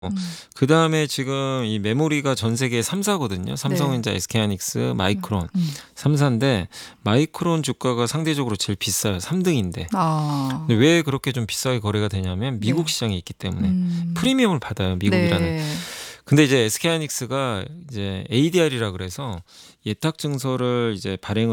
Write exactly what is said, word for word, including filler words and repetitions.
어 음. 그다음에 지금 이 메모리가 전 세계 삼 사거든요. 네. 삼성전자, SK하이닉스, 음 마이크론 음. 삼 사인데 마이크론 주가가 상대적으로 제일 비싸요. 삼 등인데. 아. 근데 왜 그렇게 좀 비싸게 거래가 되냐면 미국 네. 시장에 있기 때문에 음. 프리미엄을 받아요, 미국이라는. 네. 근데 이제 SK하이닉스가 이제 에이디알이라 그래서 예탁 증서를 이제 발행을